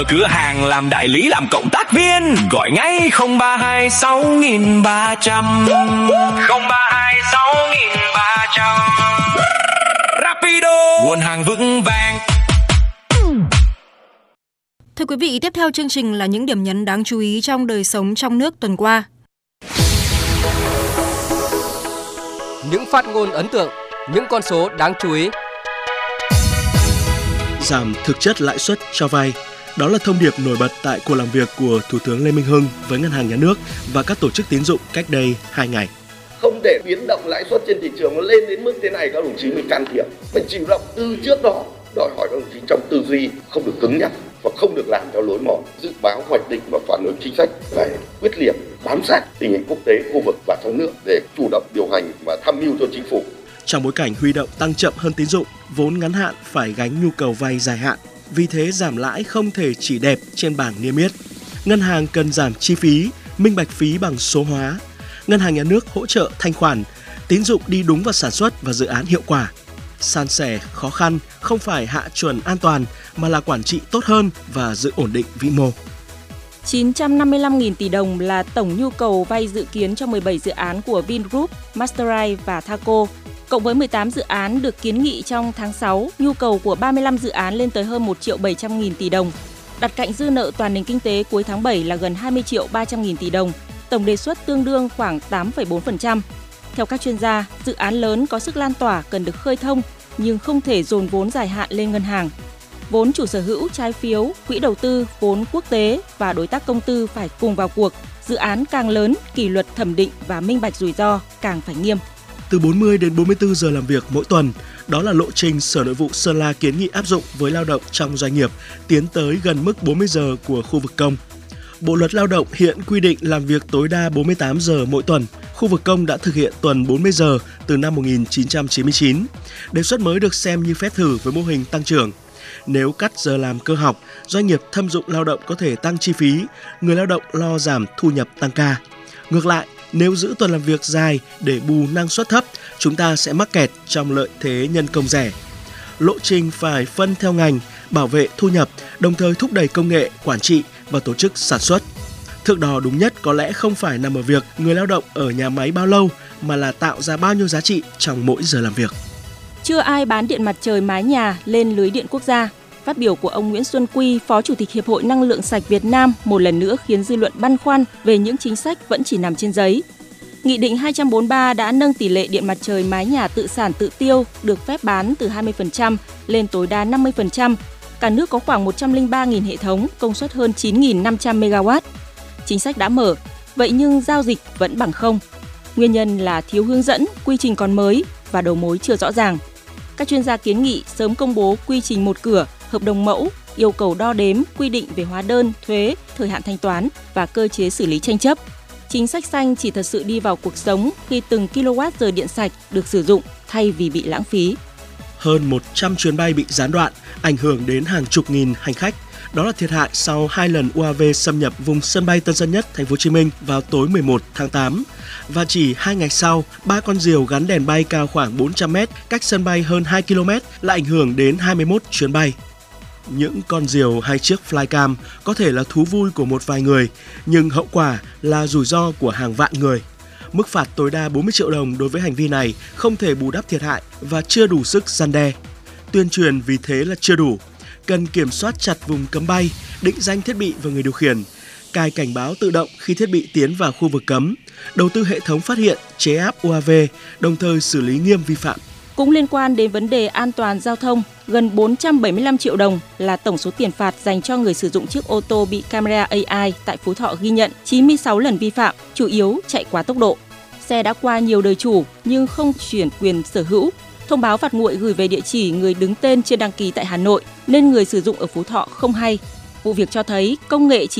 Cửa hàng làm đại lý làm cộng tác viên, gọi ngay 032 6300 032 6300. Rapido, nguồn hàng vững vàng. Thưa quý vị, tiếp theo chương trình là những điểm nhấn đáng chú ý trong đời sống trong nước tuần qua. Những phát ngôn ấn tượng, những con số đáng chú ý. Giảm thực chất lãi suất cho vay. Đó là thông điệp nổi bật tại cuộc làm việc của Thủ tướng Lê Minh Hưng với Ngân hàng Nhà nước và các tổ chức tín dụng cách đây 2 ngày. Không để biến động lãi suất trên thị trường nó lên đến mức thế này, các đồng chí mới can thiệp. Phải chủ động từ trước đó, đòi hỏi các đồng chí trong tư duy không được cứng nhắc và không được làm theo lối mòn, dự báo, hoạch định và phản ứng chính sách phải quyết liệt, bám sát tình hình quốc tế, khu vực và trong nước để chủ động điều hành và tham mưu cho chính phủ. Trong bối cảnh huy động tăng chậm hơn tín dụng, vốn ngắn hạn phải gánh nhu cầu vay dài hạn. Vì thế giảm lãi không thể chỉ đẹp trên bảng niêm yết. Ngân hàng cần giảm chi phí, minh bạch phí bằng số hóa. Ngân hàng Nhà nước hỗ trợ thanh khoản, tín dụng đi đúng vào sản xuất và dự án hiệu quả. San sẻ khó khăn không phải hạ chuẩn an toàn mà là quản trị tốt hơn và giữ ổn định vĩ mô. 955.000 tỷ đồng là tổng nhu cầu vay dự kiến cho 17 dự án của Vingroup, Mastercard và Thaco. Cộng với 18 dự án được kiến nghị trong tháng 6, nhu cầu của 35 dự án lên tới hơn 1.700.000 tỷ đồng. Đặt cạnh dư nợ toàn nền kinh tế cuối tháng 7 là gần 20.300.000 tỷ đồng, tổng đề xuất tương đương khoảng 8,4%. Theo các chuyên gia, dự án lớn có sức lan tỏa cần được khơi thông nhưng không thể dồn vốn dài hạn lên ngân hàng. Vốn chủ sở hữu, trái phiếu, quỹ đầu tư, vốn quốc tế và đối tác công tư phải cùng vào cuộc. Dự án càng lớn, kỷ luật thẩm định và minh bạch rủi ro càng phải nghiêm. Từ 40 đến 44 giờ làm việc mỗi tuần, đó là lộ trình Sở Nội vụ Sơn La kiến nghị áp dụng với lao động trong doanh nghiệp, tiến tới gần mức 40 giờ của khu vực công. Bộ luật lao động hiện quy định làm việc tối đa 48 giờ mỗi tuần. Khu vực công đã thực hiện tuần 40 giờ từ năm 1999. Đề xuất mới được xem như phép thử với mô hình tăng trưởng. Nếu cắt giờ làm cơ học, doanh nghiệp thâm dụng lao động có thể tăng chi phí, người lao động lo giảm thu nhập tăng ca. Ngược lại, nếu giữ tuần làm việc dài để bù năng suất thấp, chúng ta sẽ mắc kẹt trong lợi thế nhân công rẻ. Lộ trình phải phân theo ngành, bảo vệ thu nhập, đồng thời thúc đẩy công nghệ, quản trị và tổ chức sản xuất. Thước đo đúng nhất có lẽ không phải nằm ở việc người lao động ở nhà máy bao lâu, mà là tạo ra bao nhiêu giá trị trong mỗi giờ làm việc. Chưa ai bán điện mặt trời mái nhà lên lưới điện quốc gia. Phát biểu của ông Nguyễn Xuân Quy, Phó Chủ tịch Hiệp hội Năng lượng sạch Việt Nam một lần nữa khiến dư luận băn khoăn về những chính sách vẫn chỉ nằm trên giấy. Nghị định 243 đã nâng tỷ lệ điện mặt trời mái nhà tự sản tự tiêu được phép bán từ 20% lên tối đa 50%. Cả nước có khoảng 103.000 hệ thống, công suất hơn 9.500 MW. Chính sách đã mở, vậy nhưng giao dịch vẫn bằng không. Nguyên nhân là thiếu hướng dẫn, quy trình còn mới và đầu mối chưa rõ ràng. Các chuyên gia kiến nghị sớm công bố quy trình một cửa, hợp đồng mẫu, yêu cầu đo đếm, quy định về hóa đơn, thuế, thời hạn thanh toán và cơ chế xử lý tranh chấp. Chính sách xanh chỉ thật sự đi vào cuộc sống khi từng kWh điện sạch được sử dụng thay vì bị lãng phí. Hơn 100 chuyến bay bị gián đoạn, ảnh hưởng đến hàng chục nghìn hành khách. Đó là thiệt hại sau 2 lần UAV xâm nhập vùng sân bay Tân Sơn Nhất, Thành phố Hồ Chí Minh vào tối 11 tháng 8. Và chỉ 2 ngày sau, 3 con diều gắn đèn bay cao khoảng 400 m cách sân bay hơn 2 km lại ảnh hưởng đến 21 chuyến bay. Những con diều hay chiếc flycam có thể là thú vui của một vài người, nhưng hậu quả là rủi ro của hàng vạn người. Mức phạt tối đa 40 triệu đồng đối với hành vi này không thể bù đắp thiệt hại và chưa đủ sức răn đe. Tuyên truyền vì thế là chưa đủ. Cần kiểm soát chặt vùng cấm bay, định danh thiết bị và người điều khiển, cài cảnh báo tự động khi thiết bị tiến vào khu vực cấm, đầu tư hệ thống phát hiện, chế áp UAV, đồng thời xử lý nghiêm vi phạm. Cũng liên quan đến vấn đề an toàn giao thông, gần 475 triệu đồng là tổng số tiền phạt dành cho người sử dụng chiếc ô tô bị camera AI tại Phú Thọ ghi nhận 96 lần vi phạm, chủ yếu chạy quá tốc độ. Xe đã qua nhiều đời chủ nhưng không chuyển quyền sở hữu. Thông báo phạt nguội gửi về địa chỉ người đứng tên trên đăng ký tại Hà Nội nên người sử dụng ở Phú Thọ không hay. Vụ việc cho thấy công nghệ chỉ